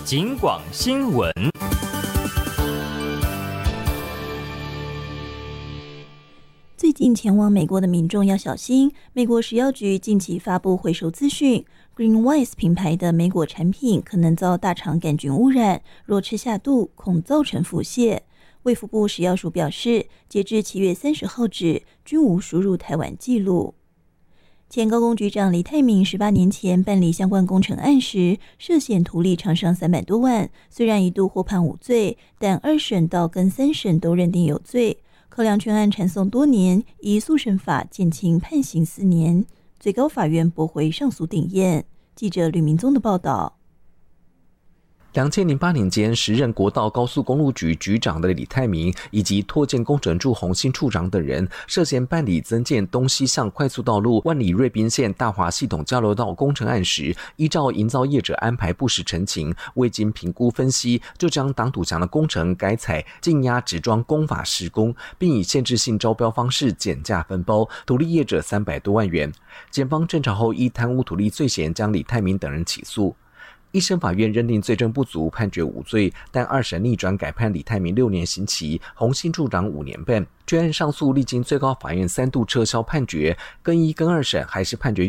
警广新闻。 最近前往美国的民众要小心，美国食药局近期发布回收资讯 ，GreenWise 品牌的莓果产品可能遭大肠杆菌污染，若吃下肚，恐造成腹泻。卫福部食药署表示，截至7月30号止，均无输入台湾记录。前高工局长李泰明18年前办理相关工程案时，涉嫌图利厂商300多万，虽然一度获判无罪，但2审到跟3审都认定有罪。考量全案缠讼多年，依诉审法减轻判刑4年，最高法院驳回上诉定验。记者吕明宗的报道。 2008年间，时任国道高速公路局局长的李泰明以及拓建工程处洪兴处长等人，涉嫌办理增建东西向快速道路万里瑞滨线大华系统交流道工程案时，依照营造业者安排不实陈情，未经评估分析，就将挡土墙的工程改采静压直装工法施工，并以限制性招标方式减价分包，图利业者300多万元。检方侦查后依贪污图利罪嫌将李泰明等人起诉。一审法院认定罪证不足，判决无罪，但2审逆转改判李泰明6年刑期，洪兴处长5年半。专案上诉历经最高法院3度撤销判决，更1跟2审还是判决